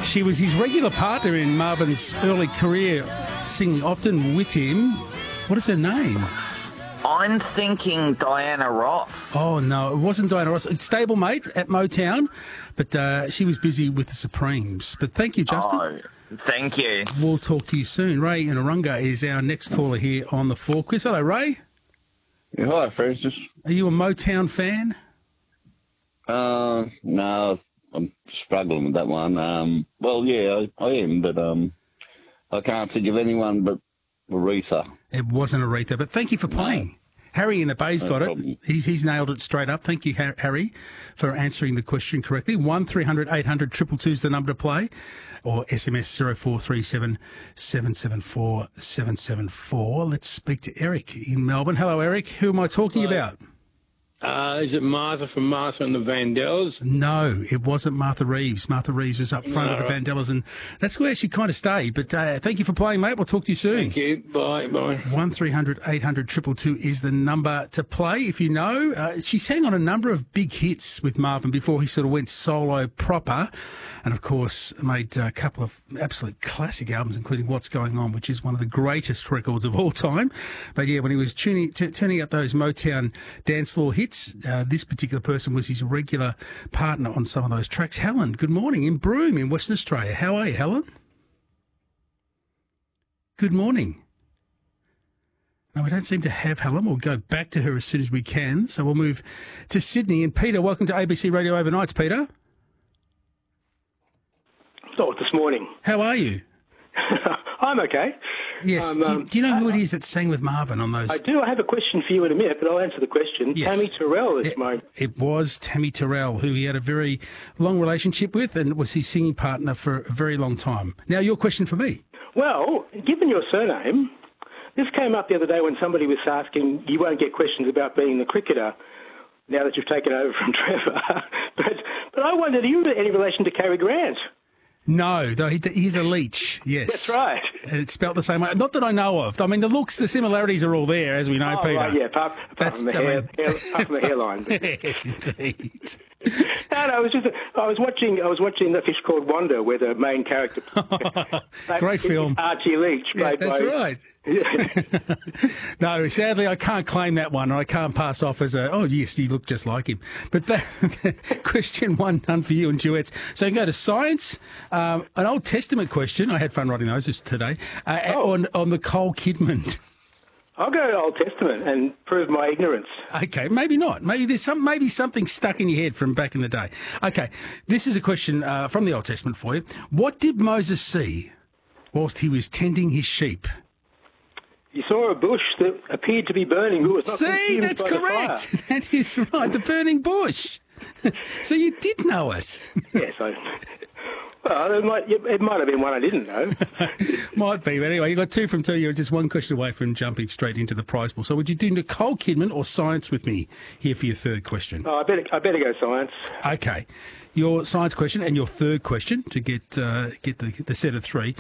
She was his regular partner in Marvin's early career, singing often with him. What is her name? I'm thinking Diana Ross. Oh, no, it wasn't Diana Ross. It's stablemate at Motown, but she was busy with the Supremes. But thank you, Justin. Oh, thank you. We'll talk to you soon. Ray in Urunga is our next caller here on the 4 Quiz. Hello, Ray. Yeah, hi, Francis. Are you a Motown fan? No, I'm struggling with that one. Well, yeah, I am, but I can't think of anyone but Aretha. It wasn't Aretha, but thank you for playing. Harry in the Bay's got it. He's nailed it straight up. Thank you, Harry, for answering the question correctly. 1300 800 222 is the number to play, or SMS 0437 774 774. Let's speak to Eric in Melbourne. Hello, Eric. Who am I talking about? Is it Martha from Martha and the Vandellas? No, it wasn't Martha Reeves. Martha Reeves was up front of the Vandellas, and that's where she kind of stayed. But thank you for playing, mate. We'll talk to you soon. Thank you. Bye. 1300 800 222 is the number to play. If you know, she sang on a number of big hits with Marvin before he sort of went solo proper, and of course made a couple of absolute classic albums, including What's Going On, which is one of the greatest records of all time. But yeah, when he was turning up those Motown dance floor hits, this particular person was his regular partner on some of those tracks. Helen, good morning, in Broome in Western Australia. How are you, Helen? Good morning. No, we don't seem to have Helen. We'll go back to her as soon as we can. So we'll move to Sydney. And Peter, welcome to ABC Radio Overnights, Peter. Oh, this morning. How are you? I'm okay. Yes. Do you know who it is that sang with Marvin on those? I do. I have a question for you in a minute, but I'll answer the question. Yes. Tammy Terrell is my... It was Tammy Terrell, who he had a very long relationship with and was his singing partner for a very long time. Now, your question for me. Well, given your surname, this came up the other day when somebody was asking, you won't get questions about being the cricketer now that you've taken over from Trevor. but I wondered, are you any relation to Cary Grant? No, though he's a leach, yes. That's right. And it's spelt the same way. Not that I know of. I mean, the similarities are all there, as we know, Peter. Right, yeah, apart from the hairline. Yes, indeed. No, I was watching The Fish Called Wanda, where the main character... Great film. Archie Leach. That's right. No, sadly, I can't claim that one, and I can't pass off as oh, yes, you look just like him. But that question one, none for you and duets. So you can go to science, an Old Testament question. I had fun writing those just today, on Nicole Kidman. I'll go to Old Testament and prove my ignorance. Okay, maybe not. Maybe there's something stuck in your head from back in the day. Okay, this is a question from the Old Testament for you. What did Moses see whilst he was tending his sheep? He saw a bush that appeared to be burning. It was not See, that's correct. That is right, the burning bush. So you did know it. Yes, well, it might have been one I didn't know. Might be, but anyway, you got 2 from 2. You're just one question away from jumping straight into the prize pool. So would you do Nicole Kidman or science with me here for your third question? Oh, I better go science. Okay. Your science question and your third question to get the set of 3.